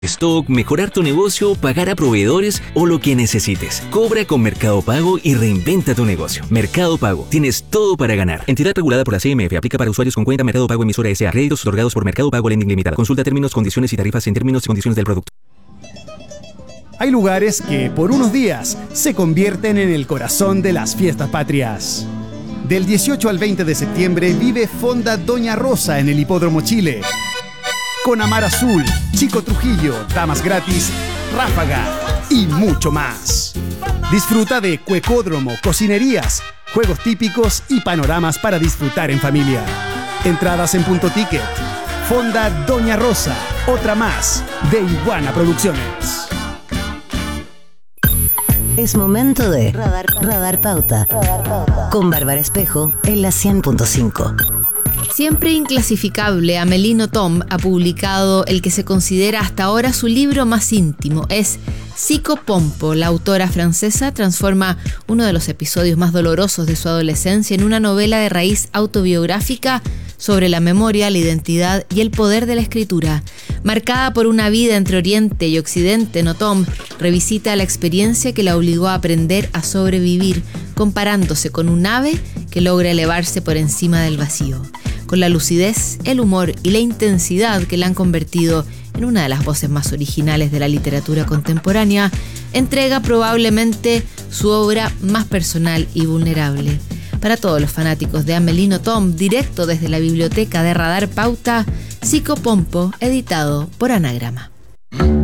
Stock, mejorar tu negocio, pagar a proveedores o lo que necesites. Cobra con Mercado Pago y reinventa tu negocio. Mercado Pago, tienes todo para ganar. Entidad regulada por la CMF, aplica para usuarios con cuenta Mercado Pago emisora S.A. Créditos otorgados por Mercado Pago Lending Limitada. Consulta términos, condiciones y tarifas en términos y condiciones del producto. Hay lugares que por unos días se convierten en el corazón de las fiestas patrias. Del 18 al 20 de septiembre vive Fonda Doña Rosa en el Hipódromo Chile. Con Amar Azul, Chico Trujillo, Damas Gratis, Ráfaga y mucho más. Disfruta de cuecódromo, cocinerías, juegos típicos y panoramas para disfrutar en familia. Entradas en Punto Ticket. Fonda Doña Rosa, otra más de Iguana Producciones. Es momento de Radar Pauta con Bárbara Espejo en la 100.5. Siempre inclasificable, Amélie Nothomb ha publicado el que se considera hasta ahora su libro más íntimo. Es Psychopompo. La autora francesa transforma uno de los episodios más dolorosos de su adolescencia en una novela de raíz autobiográfica sobre la memoria, la identidad y el poder de la escritura. Marcada por una vida entre Oriente y Occidente, Nothomb revisita la experiencia que la obligó a aprender a sobrevivir, comparándose con un ave que logra elevarse por encima del vacío. Con la lucidez, el humor y la intensidad que la han convertido en una de las voces más originales de la literatura contemporánea, entrega probablemente su obra más personal y vulnerable. Para todos los fanáticos de Amélie Nothomb, directo desde la biblioteca de Radar Pauta, Psychopompo, editado por Anagrama.